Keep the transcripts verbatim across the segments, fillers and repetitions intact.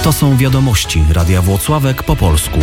To są wiadomości Radia Włocławek po polsku.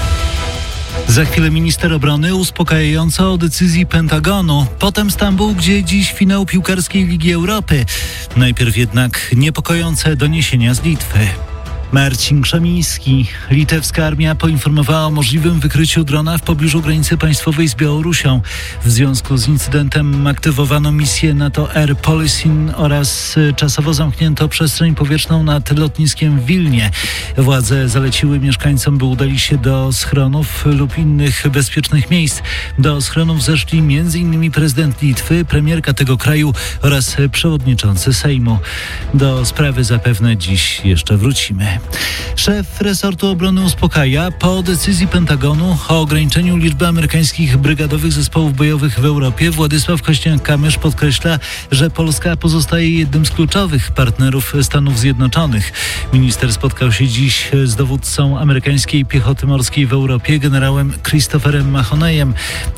Za chwilę minister obrony uspokajająco o decyzji Pentagonu. Potem Stambuł, gdzie dziś finał piłkarskiej Ligi Europy. Najpierw jednak niepokojące doniesienia z Litwy. Marcin Krzemiński. Litewska armia poinformowała o możliwym wykryciu drona w pobliżu granicy państwowej z Białorusią. W związku z incydentem aktywowano misję NATO Air Policing oraz czasowo zamknięto przestrzeń powietrzną nad lotniskiem w Wilnie. Władze zaleciły mieszkańcom, by udali się do schronów lub innych bezpiecznych miejsc. Do schronów zeszli między innymi prezydent Litwy, premierka tego kraju oraz przewodniczący Sejmu. Do sprawy zapewne dziś jeszcze wrócimy. Szef resortu obrony uspokaja. Po decyzji Pentagonu o ograniczeniu liczby amerykańskich brygadowych zespołów bojowych w Europie, Władysław Kośniak-Kamysz podkreśla, że Polska pozostaje jednym z kluczowych partnerów Stanów Zjednoczonych. Minister spotkał się dziś z dowódcą amerykańskiej piechoty morskiej w Europie, generałem Christopherem Mahoneyem.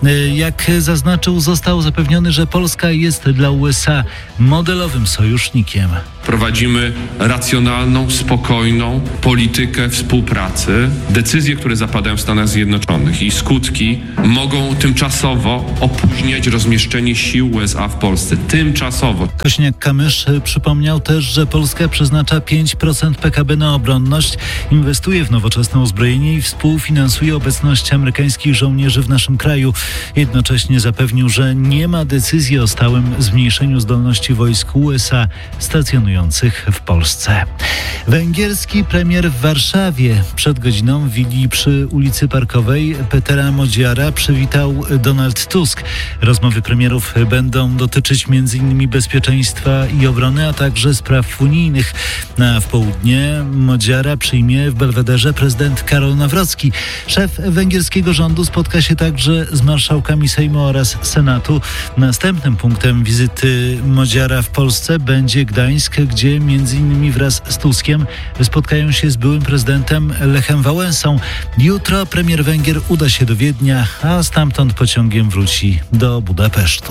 Jak zaznaczył, został zapewniony, że Polska jest dla U S A modelowym sojusznikiem. Prowadzimy racjonalną, spokojną politykę współpracy. Decyzje, które zapadają w Stanach Zjednoczonych i skutki mogą tymczasowo opóźniać rozmieszczenie sił U S A w Polsce. Tymczasowo. Kośniak-Kamysz przypomniał też, że Polska przeznacza pięć procent P K B na obronność, inwestuje w nowoczesne uzbrojenie i współfinansuje obecność amerykańskich żołnierzy w naszym kraju. Jednocześnie zapewnił, że nie ma decyzji o stałym zmniejszeniu zdolności wojsk U S A stacjonujących w Polsce. Węgierski premier w Warszawie. Przed godziną w willi przy ulicy Parkowej Petera Modziara przywitał Donald Tusk. Rozmowy premierów będą dotyczyć między innymi bezpieczeństwa i obrony, a także spraw unijnych. A w południe Modziara przyjmie w Belwederze prezydent Karol Nawrocki. Szef węgierskiego rządu spotka się także z marszałkami Sejmu oraz Senatu. Następnym punktem wizyty Modziara w Polsce będzie Gdańsk, gdzie między innymi wraz z Tuskiem spotkają się z byłym prezydentem Lechem Wałęsą. Jutro premier Węgier uda się do Wiednia, a stamtąd pociągiem wróci do Budapesztu.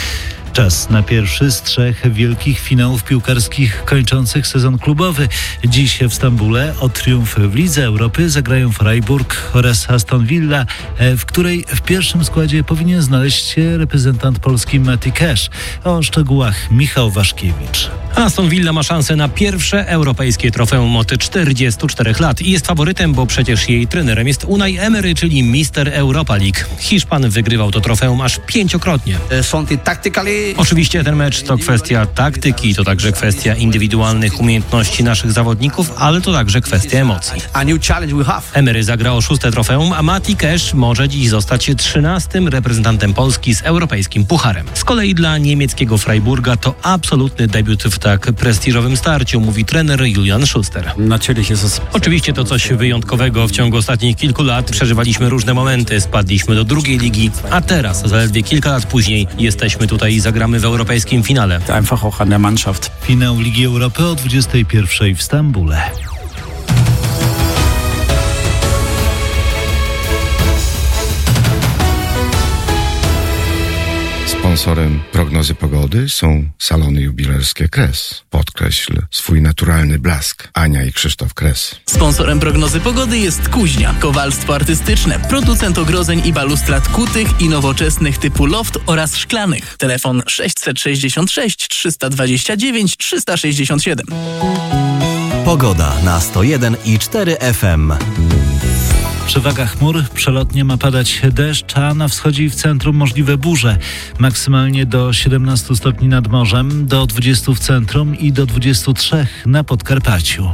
Czas na pierwszy z trzech wielkich finałów piłkarskich kończących sezon klubowy. Dziś w Stambule o triumf w Lidze Europy zagrają Freiburg oraz Aston Villa, w której w pierwszym składzie powinien znaleźć się reprezentant Polski Mati Cash. O szczegółach Michał Waszkiewicz. Aston Villa ma szansę na pierwsze europejskie trofeum od czterdziestu czterech lat i jest faworytem, bo przecież jej trenerem jest Unai Emery, czyli mister Europa League. Hiszpan wygrywał to trofeum aż pięciokrotnie. Oczywiście ten mecz to kwestia taktyki, to także kwestia indywidualnych umiejętności naszych zawodników, ale to także kwestia emocji. Emery zagra o szóste trofeum, a Mati Cash może dziś zostać trzynastym reprezentantem Polski z europejskim pucharem. Z kolei dla niemieckiego Freiburga to absolutny debiut w tak prestiżowym starciu, mówi trener Julian Schuster. Oczywiście to coś wyjątkowego. W ciągu ostatnich kilku lat przeżywaliśmy różne momenty, spadliśmy do drugiej ligi, a teraz, zaledwie kilka lat później, jesteśmy tutaj i zagramy w europejskim finale. Finał Ligi Europy o dwudziestej pierwszej w Stambule. Sponsorem prognozy pogody są salony jubilerskie Kres. Podkreśl swój naturalny blask. Ania i Krzysztof Kres. Sponsorem prognozy pogody jest Kuźnia, kowalstwo artystyczne, producent ogrodzeń i balustrad kutych i nowoczesnych typu loft oraz szklanych. Telefon sześćset sześćdziesiąt sześć trzysta dwadzieścia dziewięć trzysta sześćdziesiąt siedem. Pogoda na sto jeden i cztery F M. Przewaga chmur, przelotnie ma padać deszcz, a na wschodzie i w centrum możliwe burze. Maksymalnie do siedemnastu stopni nad morzem, do dwudziestu w centrum i do dwudziestu trzech na Podkarpaciu.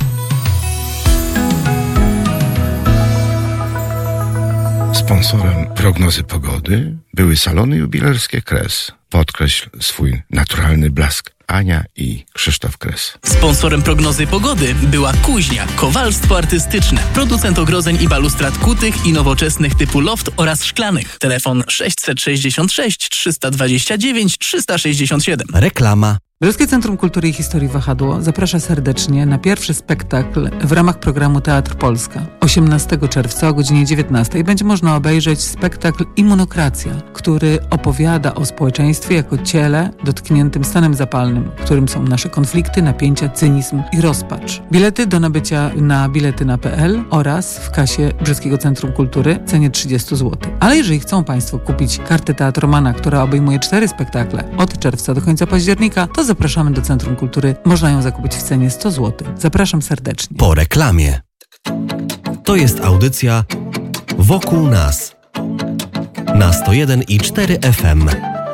Sponsorem prognozy pogody były salony jubilerskie Kres. Podkreśl swój naturalny blask. Ania i Krzysztof Kres. Sponsorem prognozy pogody była Kuźnia, kowalstwo artystyczne, producent ogrodzeń i balustrad kutych i nowoczesnych typu loft oraz szklanych. Telefon sześćset sześćdziesiąt sześć trzysta dwadzieścia dziewięć trzysta sześćdziesiąt siedem. Reklama. Brzeskie Centrum Kultury i Historii Wahadło zaprasza serdecznie na pierwszy spektakl w ramach programu Teatr Polska. osiemnastego czerwca o godzinie dziewiętnastej będzie można obejrzeć spektakl Immunokracja, który opowiada o społeczeństwie jako ciele dotkniętym stanem zapalnym, którym są nasze konflikty, napięcia, cynizm i rozpacz. Bilety do nabycia na biletyna kropka p l oraz w kasie Brzeskiego Centrum Kultury w cenie trzydzieści złotych. Ale jeżeli chcą Państwo kupić kartę Teatromana, która obejmuje cztery spektakle od czerwca do końca października, to zapraszamy do Centrum Kultury. Można ją zakupić w cenie sto złotych. Zapraszam serdecznie. Po reklamie. To jest audycja Wokół nas na sto jeden i cztery F M.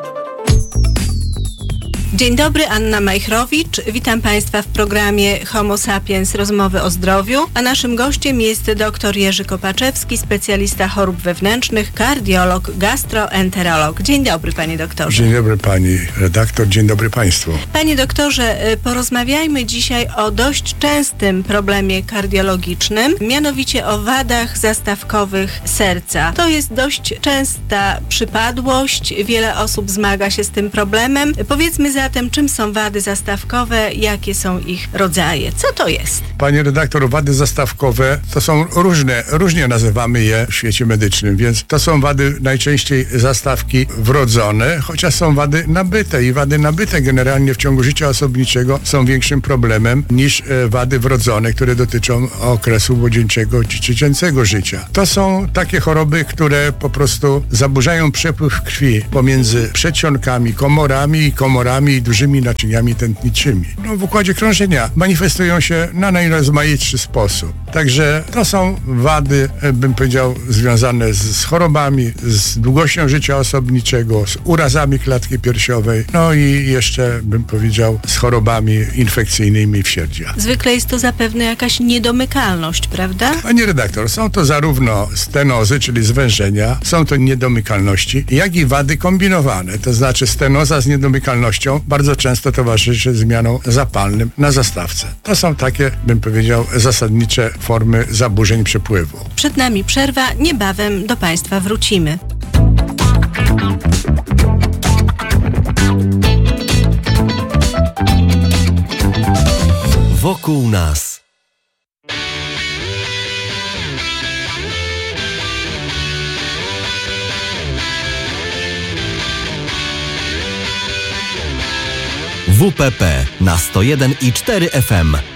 Dzień dobry, Anna Majchrowicz. Witam Państwa w programie Homo Sapiens – Rozmowy o zdrowiu, a naszym gościem jest dr Jerzy Kopaczewski, specjalista chorób wewnętrznych, kardiolog, gastroenterolog. Dzień dobry, panie doktorze. Dzień dobry, pani redaktor, dzień dobry państwu. Panie doktorze, porozmawiajmy dzisiaj o dość częstym problemie kardiologicznym, mianowicie o wadach zastawkowych serca. To jest dość częsta przypadłość, wiele osób zmaga się z tym problemem. Powiedzmy za Zatem czym są wady zastawkowe, jakie są ich rodzaje? Co to jest? Panie redaktor, wady zastawkowe to są różne, różnie nazywamy je w świecie medycznym, więc to są wady najczęściej zastawki wrodzone, chociaż są wady nabyte i wady nabyte generalnie w ciągu życia osobniczego są większym problemem niż e, wady wrodzone, które dotyczą okresu młodzieńczego czy dziecięcego życia. To są takie choroby, które po prostu zaburzają przepływ krwi pomiędzy przedsionkami, komorami i komorami i dużymi naczyniami tętniczymi. No, w układzie krążenia manifestują się na najrozmaitszy sposób. Także to są wady, bym powiedział, związane z, z chorobami, z długością życia osobniczego, z urazami klatki piersiowej, no i jeszcze, bym powiedział, z chorobami infekcyjnymi wsierdzia. Zwykle jest to zapewne jakaś niedomykalność, prawda? Pani redaktor, są to zarówno stenozy, czyli zwężenia, są to niedomykalności, jak i wady kombinowane, to znaczy stenoza z niedomykalnością bardzo często towarzyszy zmianom zapalnym na zastawce. To są takie, bym powiedział, zasadnicze formy zaburzeń przepływu. Przed nami przerwa, niebawem do Państwa wrócimy. Wokół nas. W P P na sto jeden i cztery F M.